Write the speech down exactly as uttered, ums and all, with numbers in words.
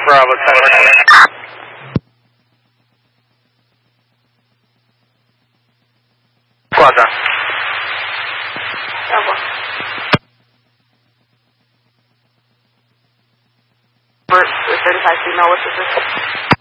Bravo ten. Squadron. Bravo. Bert with thirty-five female, what's the system?